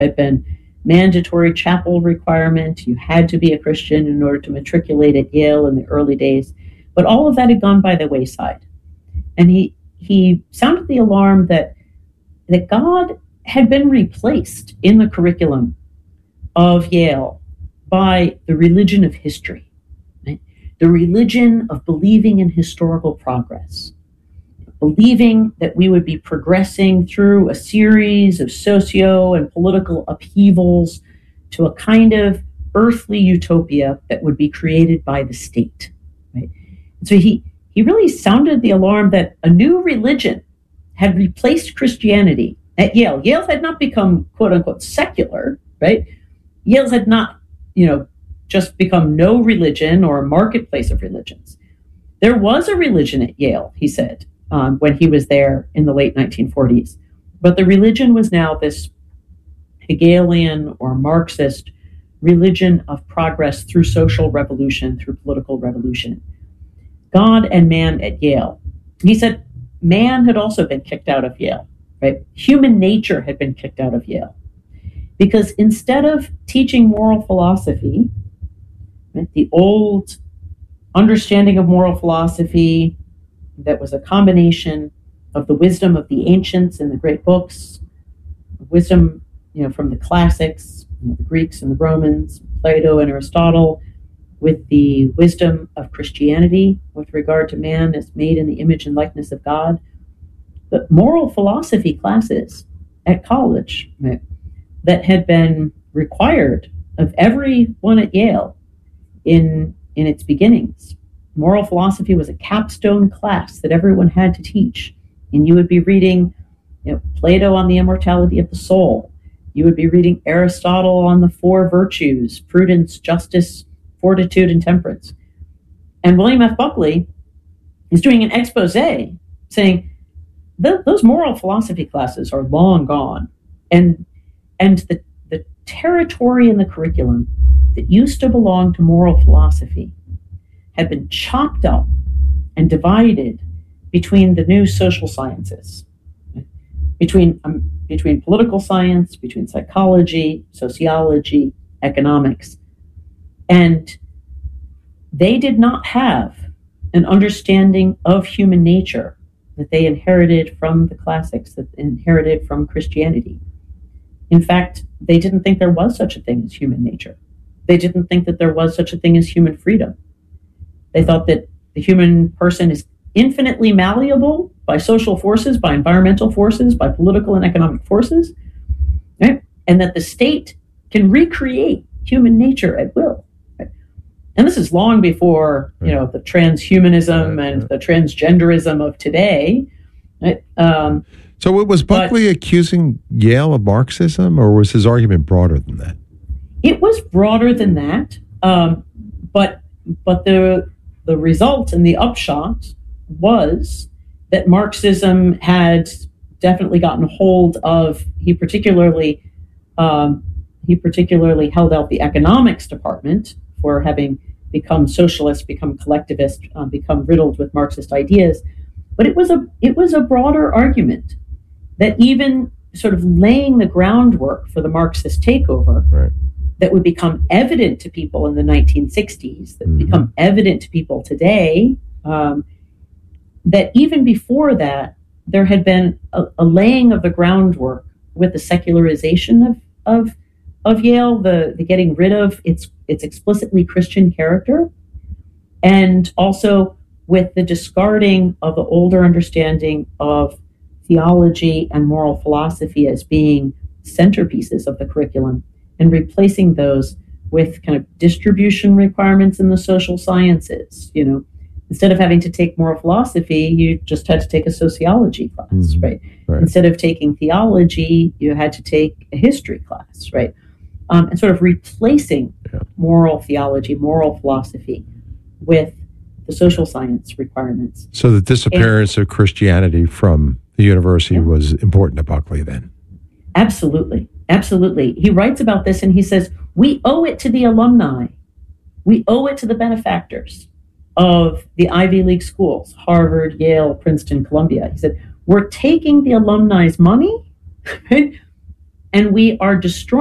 had been mandatory chapel requirement. You had to be a Christian in order to matriculate at Yale in the early days. But all of that had gone by the wayside. And he sounded the alarm that God had been replaced in the curriculum of Yale by the religion of history, right? The religion of believing in historical progress, believing that we would be progressing through a series of socio and political upheavals to a kind of earthly utopia that would be created by the state, right? And so he really sounded the alarm that a new religion had replaced Christianity at Yale. Yale had not become, quote unquote, secular, right? Yale had not, just become no religion or a marketplace of religions. There was a religion at Yale, he said, when he was there in the late 1940s. But the religion was now this Hegelian or Marxist religion of progress through social revolution, through political revolution. God and man at Yale. He said man had also been kicked out of Yale, right? Human nature had been kicked out of Yale. Because instead of teaching moral philosophy, right, the old understanding of moral philosophy that was a combination of the wisdom of the ancients in the great books, wisdom, from the classics, the Greeks and the Romans, Plato and Aristotle, with the wisdom of Christianity with regard to man as made in the image and likeness of God. The moral philosophy classes at college, right, that had been required of everyone at Yale in its beginnings. Moral philosophy was a capstone class that everyone had to teach. And you would be reading Plato on the immortality of the soul. You would be reading Aristotle on the four virtues: prudence, justice, fortitude, and temperance. And William F. Buckley is doing an expose saying those moral philosophy classes are long gone. And the territory in the curriculum that used to belong to moral philosophy had been chopped up and divided between the new social sciences, between political science, between psychology, sociology, economics. And they did not have an understanding of human nature that they inherited from the classics, that they inherited from Christianity. In fact, they didn't think there was such a thing as human nature. They didn't think that there was such a thing as human freedom. They thought that the human person is infinitely malleable by social forces, by environmental forces, by political and economic forces, right? And that the state can recreate human nature at will. Right? And this is long before, the transhumanism and the transgenderism of today. Right? So was Buckley accusing Yale of Marxism, or was his argument broader than that? It was broader than that, but the result and the upshot was that Marxism had definitely gotten hold of. He particularly held out the economics department for having become socialist, become collectivist, become riddled with Marxist ideas. But it was a broader argument that even sort of laying the groundwork for the Marxist takeover, right, that would become evident to people in the 1960s, that become evident to people today, that even before that, there had been a laying of the groundwork with the secularization of Yale, the getting rid of its explicitly Christian character, and also with the discarding of the older understanding of theology and moral philosophy as being centerpieces of the curriculum, and replacing those with kind of distribution requirements in the social sciences. Instead of having to take moral philosophy, you just had to take a sociology class, right? Instead of taking theology, you had to take a history class, right? And sort of replacing moral theology, moral philosophy with the social science requirements. So the disappearance of Christianity from the university was important to Buckley then? Absolutely. Absolutely. He writes about this and he says, we owe it to the alumni. We owe it to the benefactors of the Ivy League schools, Harvard, Yale, Princeton, Columbia. He said, we're taking the alumni's money, right, and we are destroying